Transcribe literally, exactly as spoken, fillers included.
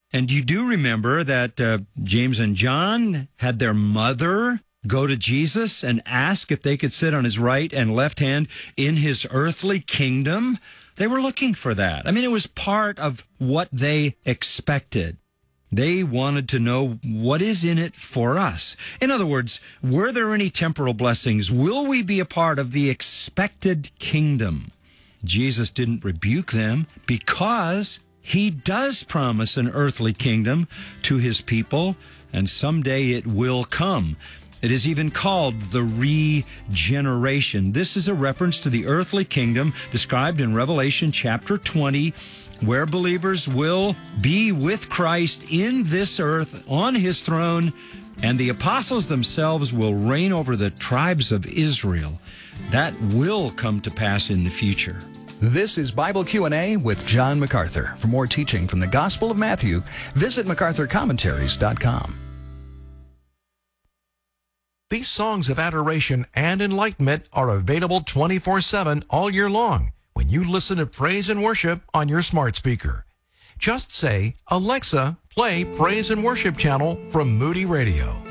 And you do remember that uh, James and John had their mother go to Jesus and ask if they could sit on his right and left hand in his earthly kingdom. They were looking for that. I mean, it was part of what they expected. They wanted to know what is in it for us. In other words, were there any temporal blessings? Will we be a part of the expected kingdom? Jesus didn't rebuke them because he does promise an earthly kingdom to his people, and someday it will come. It is even called the regeneration. This is a reference to the earthly kingdom described in Revelation chapter twenty, where believers will be with Christ in this earth on his throne, and the apostles themselves will reign over the tribes of Israel. That will come to pass in the future. This is Bible Q and A with John MacArthur. For more teaching from the Gospel of Matthew, visit macarthur commentaries dot com. These songs of adoration and enlightenment are available twenty-four seven all year long when you listen to praise and worship on your smart speaker. Just say, "Alexa, play Praise and Worship channel from Moody Radio."